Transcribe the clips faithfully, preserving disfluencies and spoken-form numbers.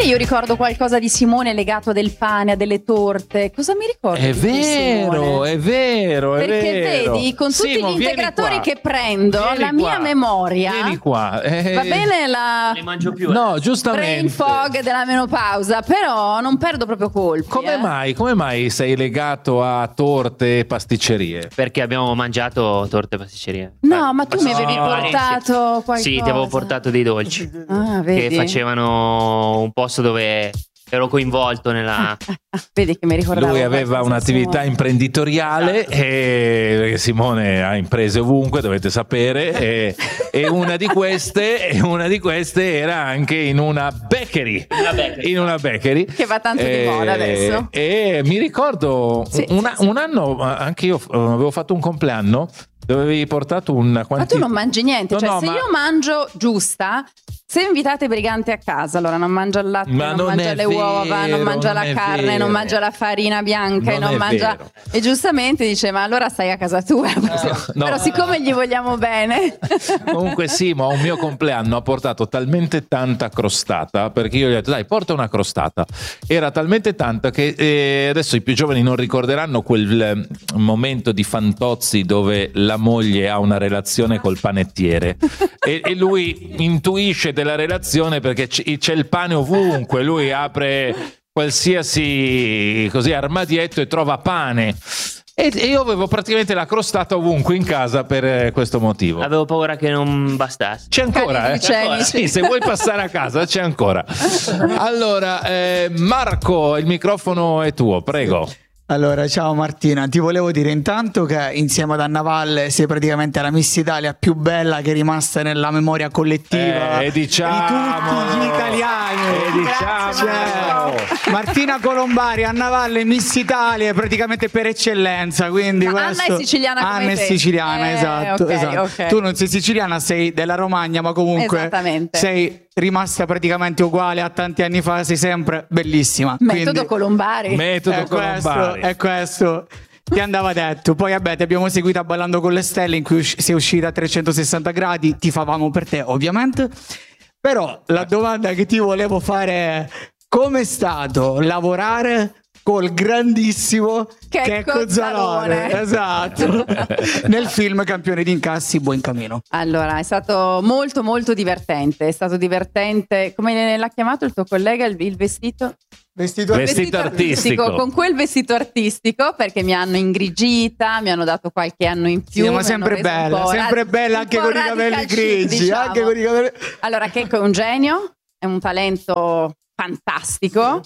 io ricordo qualcosa di Simone legato a del pane, a delle torte. Cosa mi ricordo? È vero, Simone? è vero, è Perché vero. vedi, con tutti Simo, gli integratori vieni qua. che prendo, Vieni la qua. mia memoria Vieni qua. Eh, va bene la Non li mangio più. No, eh. giustamente. brain fog della menopausa, però non perdo proprio colpi. Come eh. mai? Come mai sei legato a torte e pasticcerie? Perché abbiamo mangiato torte e pasticcerie. No, Eh, ma tu mi avevi pasticcini. portato qualcosa. Sì, ti avevo portato dei dolci Ah, che vedi? facevano un posto dove ero coinvolto nella... Vedi che mi ricordavo. Lui aveva qualcosa, un'attività Simone. imprenditoriale e perché Simone ha imprese ovunque, dovete sapere, e, e una di queste e una di queste era anche in una bakery. Una bakery. In una bakery. Che va tanto di moda adesso. E mi ricordo Sì, una- sì, sì. un anno anche io eh, avevo fatto un compleanno dove avevi portato un Ma quanti... tu non mangi niente, No, cioè no, se ma- io mangio giusta, se invitate Brigante a casa, allora non mangia il latte, Ma non, non mangia è le uova, vero, non mangia non la è carne, vero. non mangia la farina bianca e Non non è mangia... vero. E giustamente dice, ma allora stai a casa tua. no. Però siccome gli vogliamo bene... Comunque Simo a un mio compleanno ha portato talmente tanta crostata, perché io gli ho detto dai porta una crostata, era talmente tanta che eh, adesso i più giovani non ricorderanno quel eh, momento di Fantozzi dove la moglie ha una relazione col panettiere e, e lui intuisce della relazione perché c- c'è il pane ovunque, lui apre qualsiasi così armadietto e trova pane. E e io avevo praticamente la crostata ovunque in casa per eh, questo motivo. Avevo paura che non bastasse. C'è ancora, Cani eh? glicemici. Sì, se vuoi passare a casa c'è ancora. Allora, eh, Marco, il microfono è tuo, prego. Allora, ciao Martina, ti volevo dire intanto che insieme ad Anna Valle sei praticamente la Miss Italia più bella che è rimasta nella memoria collettiva Eh, diciamo, di tutti gli italiani. eh, diciamo. Cioè, Martina Colombari, Anna Valle, Miss Italia praticamente per eccellenza. Quindi Ma Anna questo- è siciliana come Anna è te. siciliana, Eh, esatto, ok, esatto. ok. Tu non sei siciliana, sei della Romagna, ma comunque Esattamente. sei rimasta praticamente uguale a tanti anni fa, sei sempre bellissima. Metodo Quindi- Colombari. Metodo è questo, Colombari. è questo. Ti andava detto. Poi vabbè, ti abbiamo seguito a Ballando con le Stelle, in cui usci- sei uscita a trecentosessanta gradi. Ti favamo per te, ovviamente. Però la domanda che ti volevo fare è: com'è stato lavorare col grandissimo Checco Checco Zalone? Zalone. Esatto. Nel film Campione di incassi, buon cammino. Allora, è stato molto molto divertente, è stato divertente, come l'ha chiamato il tuo collega, il, il vestito? Vestito, Vestito artistico. Con quel vestito artistico, perché mi hanno ingrigita, mi hanno dato qualche anno in più. Sì, ma mi sempre hanno reso un bella, po' sempre rad- bella un anche po' con i capelli radical chic, grigi, diciamo. anche con i capelli... Allora, Checco è un genio, è un talento fantastico.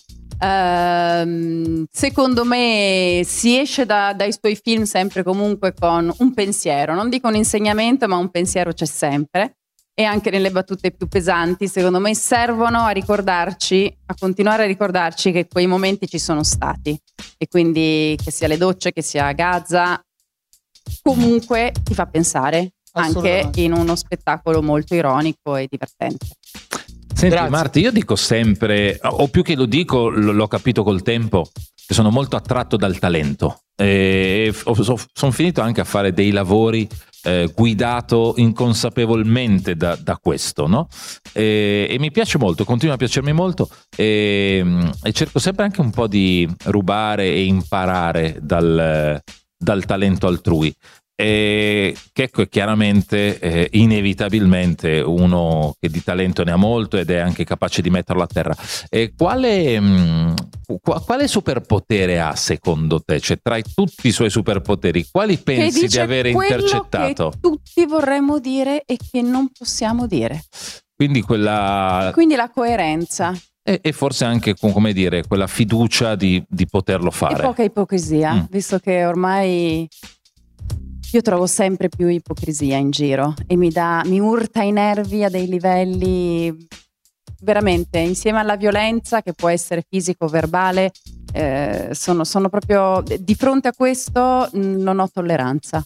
Ehm, secondo me si esce da- dai suoi film sempre comunque con un pensiero, non dico un insegnamento, ma un pensiero c'è sempre. E anche nelle battute più pesanti, secondo me, servono a ricordarci, a continuare a ricordarci che quei momenti ci sono stati. E quindi che sia le docce, che sia Gaza, comunque ti fa pensare anche Assolutamente. in uno spettacolo molto ironico e divertente. Senti Grazie. Marti, io dico sempre, o più che lo dico, l- l'ho capito col tempo, che sono molto attratto dal talento. E sono finito anche a fare dei lavori eh, guidato inconsapevolmente da, da questo, no? E, e mi piace molto, continua a piacermi molto e, e cerco sempre anche un po' di rubare e imparare dal, dal talento altrui. E Checco è chiaramente, eh, inevitabilmente uno che di talento ne ha molto ed è anche capace di metterlo a terra. E quale, mh, qu- quale superpotere ha secondo te? Cioè, tra i- tutti i suoi superpoteri, quali Che pensi dice di avere quello intercettato? che tutti vorremmo dire e che non possiamo dire. Quindi quella Quindi la coerenza e, e forse anche con, come dire, quella fiducia di, di poterlo e fare. poca ipocrisia, Mm. visto che ormai io trovo sempre più ipocrisia in giro e mi dà, mi urta i nervi a dei livelli veramente, insieme alla violenza che può essere fisico o verbale, eh, sono, sono proprio di fronte a questo mh, non ho tolleranza.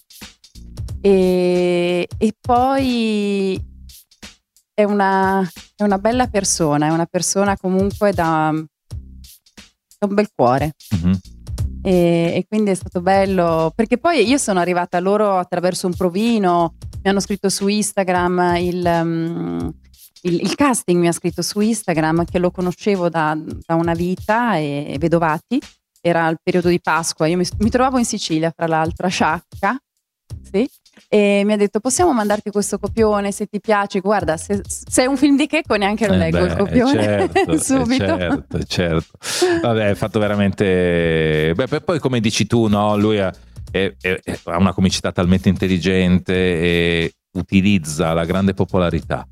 E, e poi è una, è una bella persona, è una persona comunque da, da un bel cuore. Mhm. E, e quindi è stato bello, perché poi io sono arrivata a loro attraverso un provino, mi hanno scritto su Instagram il, um, il, il casting mi ha scritto su Instagram che lo conoscevo da, da una vita, e, e Vedovati, era il periodo di Pasqua, io mi, mi trovavo in Sicilia fra l'altro, a Sciacca, sì, e mi ha detto possiamo mandarti questo copione se ti piace, guarda se, se è un film di Checco neanche lo eh leggo beh, il copione certo, subito. certo, certo. Vabbè, è fatto veramente beh, poi come dici tu, no, lui ha, è, è, ha una comicità talmente intelligente e utilizza la grande popolarità,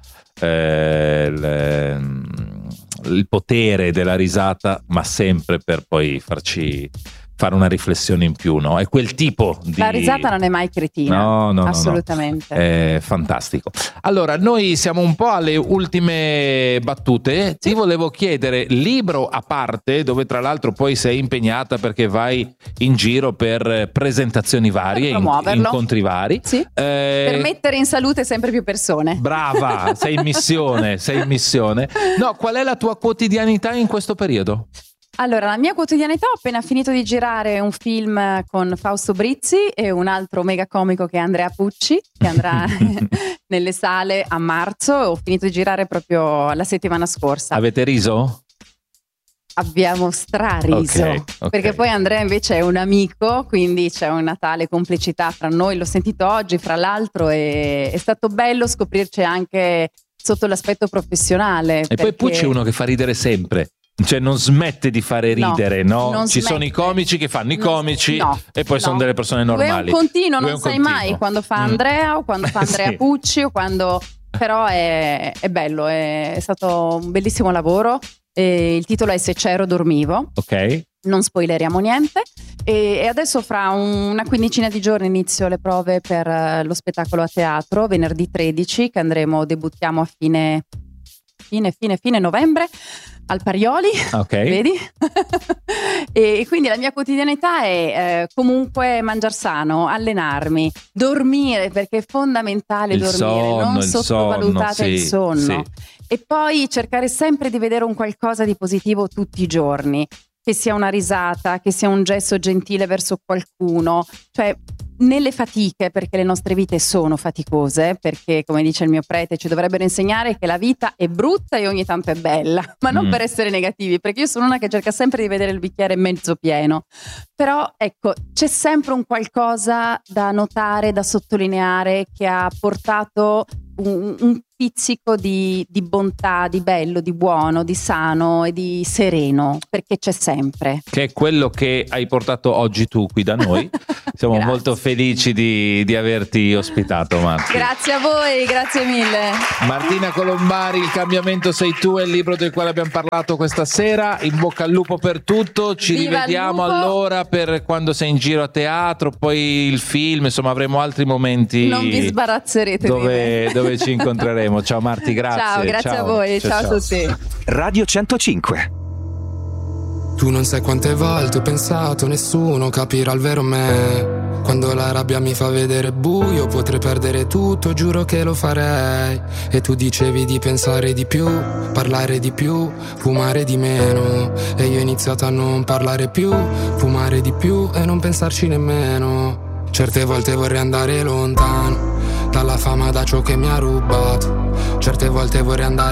eh, il, il potere della risata, ma sempre per poi farci fare una riflessione in più, no? È quel tipo di... La risata non è mai cretina, no, no, assolutamente. No, no. È fantastico. Allora, noi siamo un po' alle ultime battute. Ti volevo chiedere, libro a parte, dove tra l'altro poi sei impegnata perché vai in giro per presentazioni varie, per incontri vari. Sì. Eh... Per mettere in salute sempre più persone. Brava, sei in missione, sei in missione. No, qual è la tua quotidianità in questo periodo? Allora, la mia quotidianità, ho appena finito di girare un film con Fausto Brizzi e un altro mega comico che è Andrea Pucci, che andrà nelle sale a marzo. Ho finito di girare proprio la settimana scorsa. Avete riso? Abbiamo strariso, okay, okay. Perché poi Andrea invece è un amico, quindi c'è una tale complicità fra noi. L'ho sentito oggi, fra l'altro, e è stato bello scoprirci anche sotto l'aspetto professionale. E perché... poi Pucci è uno che fa ridere sempre. Cioè non smette di fare ridere, no? no? Ci smette. Sono i comici che fanno i comici no, e poi no. sono delle persone normali. Lui è un continuo, Lui non un sai continuo. mai quando fa Andrea mm. o quando fa Andrea sì. Pucci o quando... Però è, è bello, è, è stato un bellissimo lavoro. E il titolo è Se c'ero dormivo. Ok. Non spoileriamo niente. E, e adesso fra un, una quindicina di giorni inizio le prove per uh, lo spettacolo a teatro, venerdì tredici, che andremo, debuttiamo a fine... fine, fine, fine novembre al Parioli, okay. Vedi? E quindi la mia quotidianità è eh, comunque mangiar sano, allenarmi, dormire, perché è fondamentale il dormire, sonno, non il sottovalutate sonno, il sì, sonno. Sì. E poi cercare sempre di vedere un qualcosa di positivo tutti i giorni, che sia una risata, che sia un gesto gentile verso qualcuno, cioè nelle fatiche, perché le nostre vite sono faticose, perché come dice il mio prete ci dovrebbero insegnare che la vita è brutta e ogni tanto è bella, ma non mm. per essere negativi, perché io sono una che cerca sempre di vedere il bicchiere mezzo pieno. Però ecco, c'è sempre un qualcosa da notare, da sottolineare, che ha portato un, un pizzico di, di bontà, di bello, di buono, di sano e di sereno, perché c'è sempre. Che è quello che hai portato oggi tu qui da noi. Siamo molto felici di, di averti ospitato, Marti. Grazie a voi, grazie mille. Martina Colombari, Il cambiamento sei tu, è il libro del quale abbiamo parlato questa sera. In bocca al lupo per tutto, ci Viva rivediamo allora per quando sei in giro a teatro, poi il film, insomma avremo altri momenti. Non vi sbarazzerete dove, dove ci incontreremo. Ciao Marti, grazie. Ciao, grazie ciao. a voi, ciao, ciao, ciao a tutti. Radio centocinque. Tu non sai quante volte ho pensato, nessuno capirà il vero me. Quando la rabbia mi fa vedere buio, potrei perdere tutto, giuro che lo farei. E tu dicevi di pensare di più, parlare di più, fumare di meno. E io ho iniziato a non parlare più, fumare di più e non pensarci nemmeno. Certe volte vorrei andare lontano dalla fama, da ciò che mi ha rubato. Certe volte vorrei andare